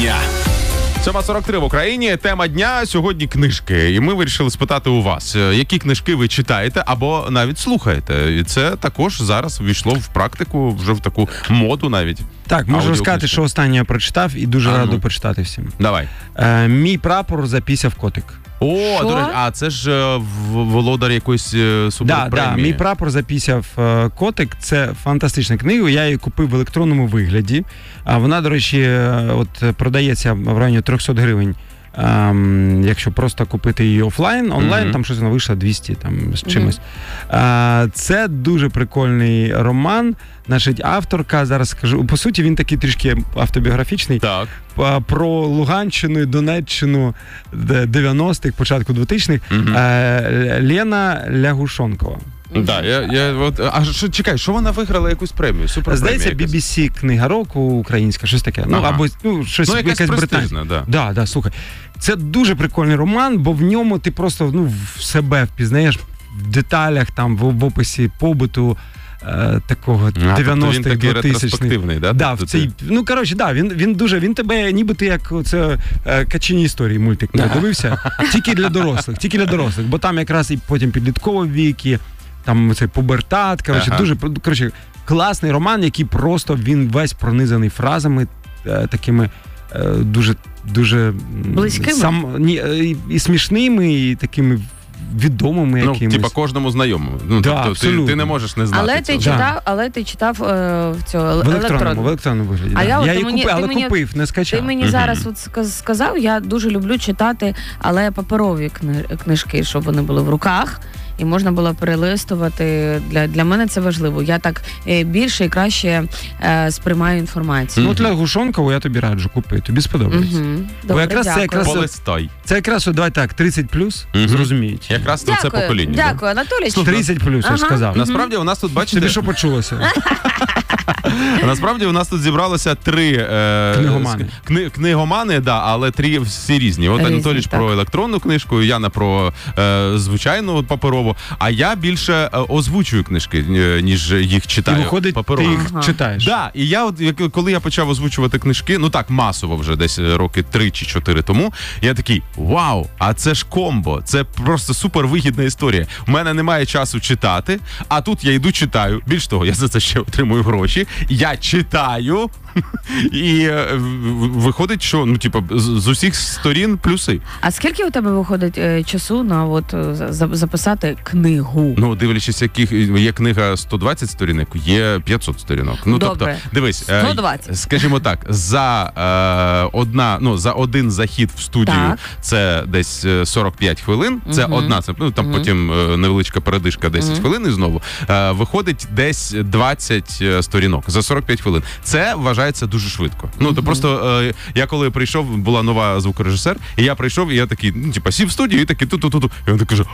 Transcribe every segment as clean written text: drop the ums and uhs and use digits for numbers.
дня. 7:43 в Україні. Тема дня сьогодні книжки. І ми вирішили спитати у вас, які книжки ви читаєте або навіть слухаєте. І це також зараз ввійшло в практику, вже в таку моду навіть. Так, можу розказати, що останнє я прочитав і дуже радий почитати всім. Давай. Мій прапор запісяв котик. О, до речі, а це ж володар якоїсь суперпремії. Да, мій прапор запісяв котик. Це фантастична книга. Я її купив в електронному вигляді. Вона, до речі, от продається в районі 300 гривень. Якщо просто купити її офлайн, онлайн, там щось вона вийшла 200 там, з чимось. Це дуже прикольний роман. Значить, авторка, зараз скажу, по суті, він такий трішки автобіографічний. Так. Про Луганщину і Донеччину 90-х, початку 2000-х. Лена Лягушонкова. Чекай, що вона виграла якусь премію? Здається, BBC книга року українська, щось таке. Або щось якась британська. Да, слухай. Це дуже прикольний роман, бо в ньому ти просто в себе впізнаєш в деталях, там, в описі побуту такого 90-х, він такий ретроспективний, да? Да, він тебе, ніби ти як це «Качині історії» мультик дивився, тільки для дорослих, бо там якраз і потім підліткові віки, там цей пубертат, дуже класний роман, який просто він весь пронизаний фразами такими дуже близькими? І смішними, і такими відомими якимось. Типа кожному знайомому. Тобто ти не можеш не знати цього. Але ти читав в цьому в електронному вигляді. Я її купив, не скачав. Ти мені зараз сказав, я дуже люблю читати, але паперові книжки, щоб вони були в руках. І можна було перелистувати. Для мене це важливо. Я так більше і краще сприймаю інформацію. От Лягушонкову я тобі раджу купити. Тобі сподобається. Добре, дякую. Полистай. Це якраз, давай так, 30+, зрозуміють. Якраз це покоління. Дякую, Анатолій. 30+, я ж сказав. Насправді у нас тут, бачите... Тобі що почулося? Насправді у нас тут зібралося 3 книгомани, але 3 всі різні. От Анатолій про електронну книжку, Яна про звичайну паперову. А я більше озвучую книжки, ніж їх читаю. І виходить, ти їх читаєш. Да, і я коли я почав озвучувати книжки, масово вже десь роки 3 чи 4 тому, я такий, вау, а це ж комбо, це просто супер вигідна історія. У мене немає часу читати, а тут я йду читаю. Більш того, я за це ще отримую гроші. Я читаю, і виходить, що, з усіх сторін плюси. А скільки у тебе виходить часу на записати книгу? Дивлячись, є книга 120 сторінок, є 500 сторінок. Добре. Тобто, дивись, 120. Скажімо так, за один захід в студію це десь 45 хвилин, це одна, там потім невеличка передишка 10 хвилин і знову. Виходить десь 20 сторінок за 45 хвилин. Це вважається дуже швидко. То просто я коли прийшов, була нова звукорежисер, і я прийшов, і я такий, сів в студію, і такий ту-ту-ту-ту. І він так каже: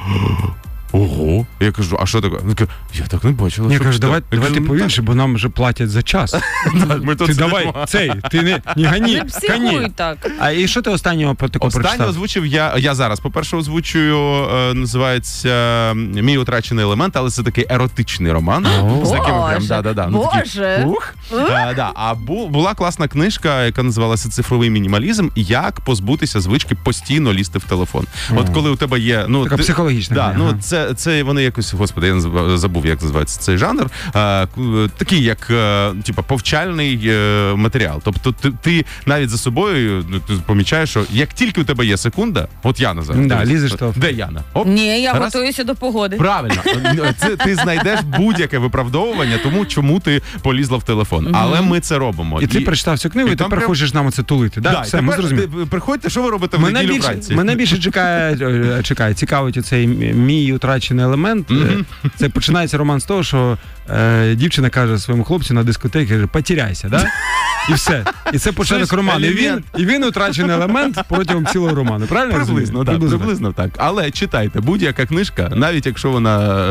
ого. Я кажу, а що таке? Він каже, я так не бачила. Я кажу, давай ти повільше, бо нам вже платять за час. Ти давай, ти не гані. Не психуй так. А і що ти останнього прочитав? Останнє озвучив я зараз. По-перше, озвучую, називається «Мій утрачений елемент», але це такий еротичний роман. З таким прям, Боже. А була класна книжка, яка називалася «Цифровий мінімалізм. Як позбутися звички постійно лізти в телефон». От коли у тебе є... Така психологічна. Це вони якось, господи, я забув, як називається цей жанр, такий, як, повчальний матеріал. Тобто ти навіть за собою помічаєш, що як тільки у тебе є секунда, от Яна зараз. Лізеш то. Де Яна? Ні, я готуюся до погоди. Правильно. Ти знайдеш будь-яке виправдовування тому, чому ти полізла в телефон. Але ми це робимо. І ти прочитав цю книгу, і тепер хочеш нам це тулити. Так, все, ми зрозуміли. Приходьте, що ви робите в неділю вранці? Мене більше цікавить оцей мій утрачений елемент. Це починається роман з того, що дівчина каже своєму хлопцю на дискотеці, каже, потеряйся, да? І все. І це початок роману. І він утрачений елемент протягом цілого роману. Правильно? Приблизно так. Але читайте, будь-яка книжка, навіть якщо вона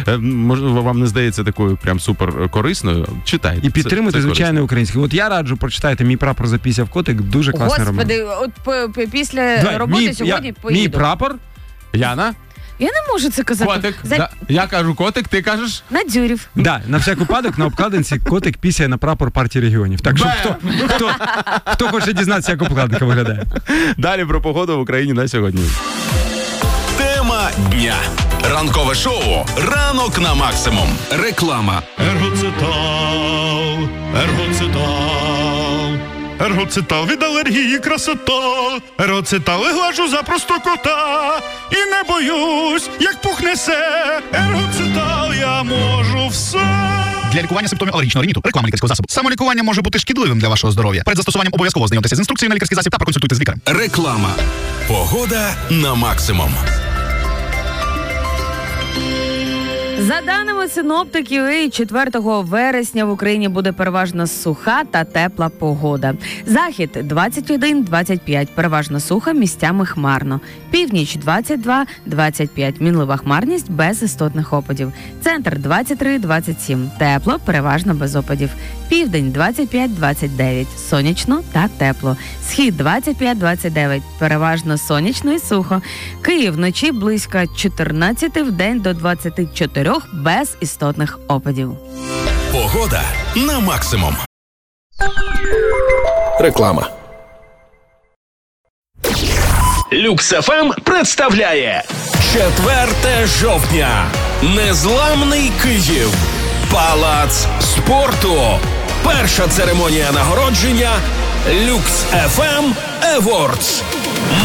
вам не здається такою прям супер корисною, читайте. І підтримуйте звичайне українське. От я раджу прочитайте «Мій прапор запісяв котик», дуже класний роман. Господи, от після роботи сьогодні поїду. Мій прапор. Яна? Я не можу це казати. Котик. Я кажу котик, ти кажеш? Надзюрів. Да, на всяк випадок на обкладинці котик пісяє на прапор партії регіонів. Так що хто хоче дізнатися, як обкладинка виглядає. Далі про погоду в Україні на сьогодні. Тема дня. Ранкове шоу «Ранок на максимум». Реклама. Ергоцитал від алергії красота. Ергоцитал глажу за кота. І не боюсь, як пух несе. Ергоцитал я можу все. Для лікування симптомів алергічного риніту реклама лікарського засобу. Самолікування може бути шкідливим для вашого здоров'я. Перед застосуванням обов'язково знайомтеся з інструкцією на лікарський засіб та проконсультуйте з лікарем. Реклама. Погода на максимум. За даними синоптиків, 4 вересня в Україні буде переважно суха та тепла погода. Захід 21-25, переважно сухо, місцями хмарно. Північ 22-25, мінлива хмарність без істотних опадів. Центр 23-27, тепло, переважно без опадів. Південь 25-29, сонячно та тепло. Схід 25-29, переважно сонячно і сухо. Київ вночі близько 14, вдень до 24 без істотних опадів. Погода на максимум. Реклама. Люкс ФМ представляє 4 жовтня. Незламний Київ. Палац спорту. Перша церемонія нагородження Люкс ФМ Awards.